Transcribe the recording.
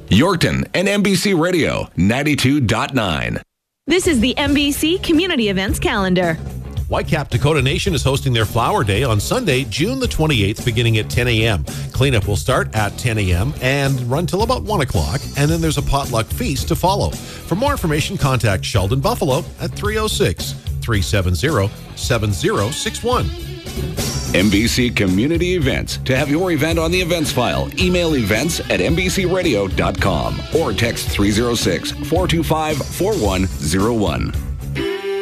Yorkton and NBC Radio 92.9. This is the NBC Community Events Calendar. Whitecap Dakota Nation is hosting their Flower Day on Sunday, June the 28th, beginning at 10 a.m. Cleanup will start at 10 a.m. and run till about 1 o'clock, and then there's a potluck feast to follow. For more information, contact Sheldon Buffalo at 306-370-7061. NBC Community Events. To have your event on the events file, email events@nbcradio.com or text 306-425-4101.